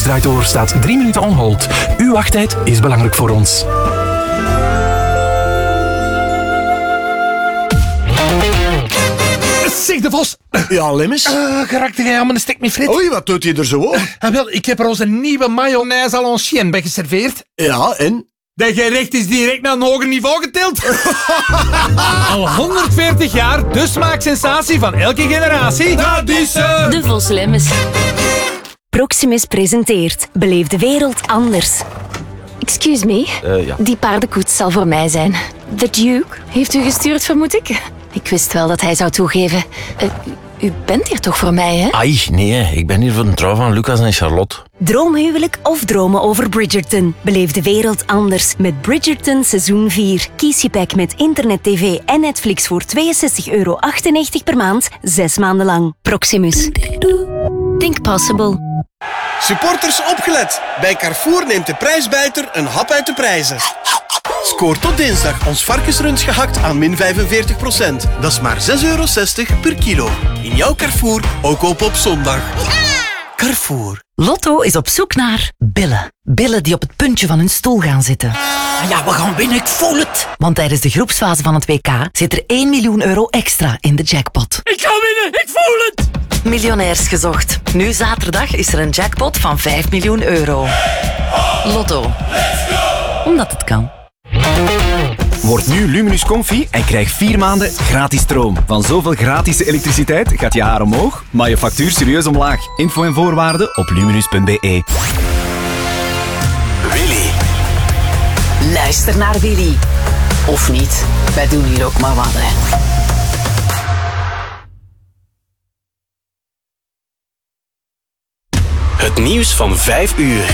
Alles Draait Door staat 3 minuten on hold. Uw wachttijd is belangrijk voor ons. Zeg de Vos. Ja, Lemmens? Geraakte jij aan mijn stek met frit? Oei, wat doet hij er zo op? Wel, ik heb er onze nieuwe mayonaise à l'ancienne bij geserveerd. Ja, en? Dat gerecht is direct naar een hoger niveau getild. Al 140 jaar, de smaaksensatie van elke generatie. Dat is De Vos Lemmens. Proximus presenteert Beleef de wereld anders. Excuse me, Ja. die paardenkoets zal voor mij zijn. The Duke heeft u gestuurd, vermoed ik? Ik wist wel dat hij zou toegeven. U bent hier toch voor mij, hè? Ai, nee, ik ben hier voor een trouw van Lucas en Charlotte. Droomhuwelijk of dromen over Bridgerton? Beleef de wereld anders met Bridgerton seizoen 4. Kies je pack met internet, tv en Netflix voor €62,98 per maand, 6 maanden lang. Proximus. Think possible. Supporters opgelet. Bij Carrefour neemt de prijsbijter een hap uit de prijzen. Scoor tot dinsdag ons varkensrunds gehakt aan min 45%. Dat is maar €6,60 per kilo. In jouw Carrefour, ook koop op zondag. Carrefour. Lotto is op zoek naar billen. Billen die op het puntje van hun stoel gaan zitten. Ja, we gaan winnen, ik voel het. Want tijdens de groepsfase van het WK zit er €1 miljoen extra in de jackpot. Ik ga winnen, ik voel het! Miljonairs gezocht. Nu zaterdag is er een jackpot van €5 miljoen. Lotto. Omdat het kan. Word nu Luminus Comfy en krijg 4 maanden gratis stroom. Van zoveel gratis elektriciteit gaat je haar omhoog, maar je factuur serieus omlaag. Info en voorwaarden op luminus.be. Willy. Luister naar Willy. Of niet. Wij doen hier ook maar wat, hè. Het nieuws van 5 uur.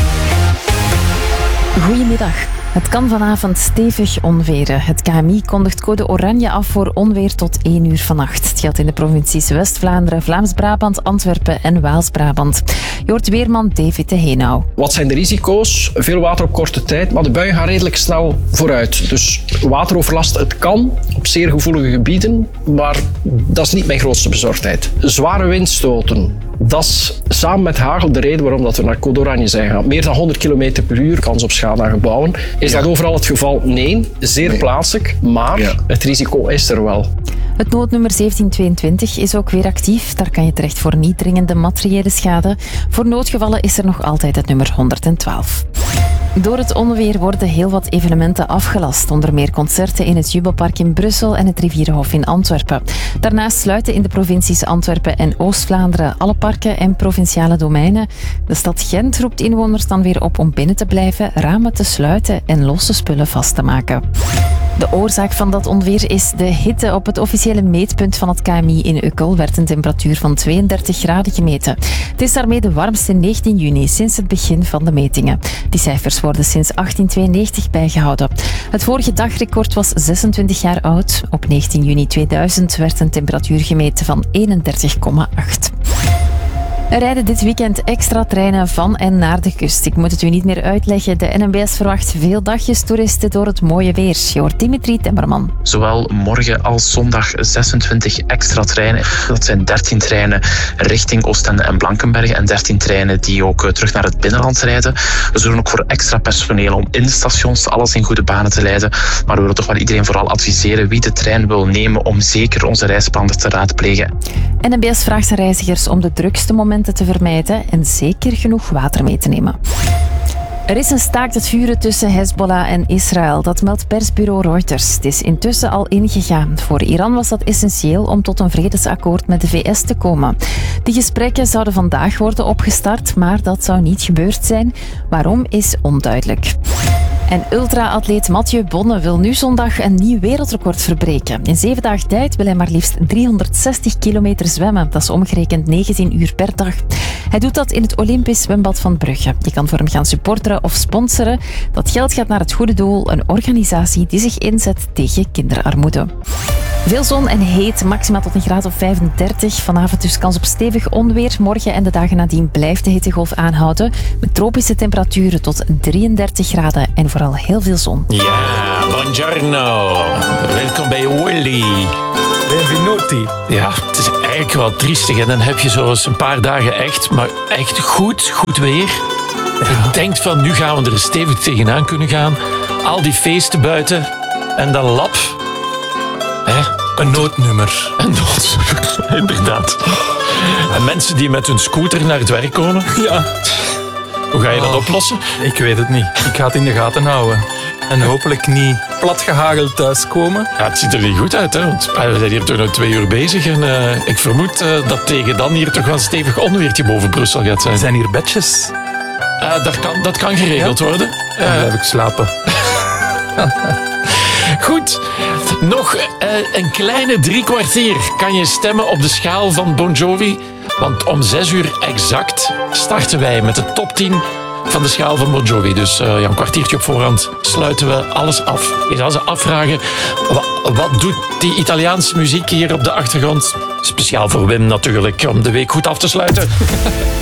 Goedemiddag. Het kan vanavond stevig onweren. Het KMI kondigt code oranje af voor onweer tot 1 uur vannacht. Het geldt in de provincies West-Vlaanderen, Vlaams-Brabant, Antwerpen en Waals-Brabant. Je hoort weerman David de Heenau. Wat zijn de risico's? Veel water op korte tijd, maar de buien gaan redelijk snel vooruit. Dus wateroverlast, het kan op zeer gevoelige gebieden, maar dat is niet mijn grootste bezorgdheid. Zware windstoten, dat is samen met hagel de reden waarom we naar code oranje zijn gegaan. Meer dan 100 km per uur, kans op schade aan gebouwen. Is dat overal het geval? Nee, zeer plaatselijk, maar het risico is er wel. Het noodnummer 1722 is ook weer actief. Daar kan je terecht voor niet dringende materiële schade. Voor noodgevallen is er nog altijd het nummer 112. Door het onweer worden heel wat evenementen afgelast. Onder meer concerten in het Jubelpark in Brussel en het Rivierenhof in Antwerpen. Daarnaast sluiten in de provincies Antwerpen en Oost-Vlaanderen alle parken en provinciale domeinen. De stad Gent roept inwoners dan weer op om binnen te blijven, ramen te sluiten en losse spullen vast te maken. De oorzaak van dat onweer is de hitte. Op het officiële meetpunt van het KMI in Ukkel werd een temperatuur van 32 graden gemeten. Het is daarmee de warmste 19 juni sinds het begin van de metingen. Die cijfers worden sinds 1892 bijgehouden. Het vorige dagrecord was 26 jaar oud. Op 19 juni 2000 werd een temperatuur gemeten van 31,8. Er rijden dit weekend extra treinen van en naar de kust. Ik moet het u niet meer uitleggen. De NMBS verwacht veel dagjestoeristen door het mooie weer. Je hoort Dimitri Temmerman. Zowel morgen als zondag 26 extra treinen. Dat zijn 13 treinen richting Oostende en Blankenberge en 13 treinen die ook terug naar het binnenland rijden. We zorgen ook voor extra personeel om in de stations alles in goede banen te leiden. Maar we willen toch wel iedereen vooral adviseren wie de trein wil nemen om zeker onze reisplannen te raadplegen. NMBS vraagt zijn reizigers om de drukste momenten te vermijden en zeker genoeg water mee te nemen. Er is een staakt het vuren tussen Hezbollah en Israël. Dat meldt persbureau Reuters. Het is intussen al ingegaan. Voor Iran was dat essentieel om tot een vredesakkoord met de VS te komen. Die gesprekken zouden vandaag worden opgestart, maar dat zou niet gebeurd zijn. Waarom is onduidelijk. En ultra-atleet Mathieu Bonne wil nu zondag een nieuw wereldrecord verbreken. In 7 dagen tijd wil hij maar liefst 360 kilometer zwemmen. Dat is omgerekend 19 uur per dag. Hij doet dat in het Olympisch zwembad van Brugge. Je kan voor hem gaan supporteren of sponsoren. Dat geld gaat naar het goede doel, een organisatie die zich inzet tegen kinderarmoede. Veel zon en heet, maximaal tot een graad of 35. Vanavond dus kans op stevig onweer. Morgen en de dagen nadien blijft de hittegolf aanhouden. Met tropische temperaturen tot 33 graden en vooral heel veel zon. Ja, buongiorno. Welkom bij Willy. Benvenuti. Ja, het is eigenlijk wel triestig. En dan heb je zo eens een paar dagen echt, maar echt goed weer. Je denkt van, nu gaan we er stevig tegenaan kunnen gaan. Al die feesten buiten. En dan lap. Een noodnummer. Een noodnummer, inderdaad. En mensen die met hun scooter naar het werk komen. Ja. Hoe ga je dat oplossen? Ik weet het niet. Ik ga het in de gaten houden. En hopelijk niet platgehageld thuiskomen. Ja, het ziet er niet goed uit, hè? Want we zijn hier toch nog 2 uur bezig. En ik vermoed dat tegen dan hier toch wel een stevig onweertje boven Brussel gaat zijn. Zijn hier bedjes? Dat kan geregeld worden. Dan blijf ik slapen. Goed, nog een kleine 3 kwartier kan je stemmen op de schaal van Bon Jovi. Want om 6 uur exact starten wij met de top 10 van de schaal van Bon Jovi. Dus een kwartiertje op voorhand sluiten we alles af. Je zou ze afvragen, wat doet die Italiaanse muziek hier op de achtergrond? Speciaal voor Wim natuurlijk, om de week goed af te sluiten.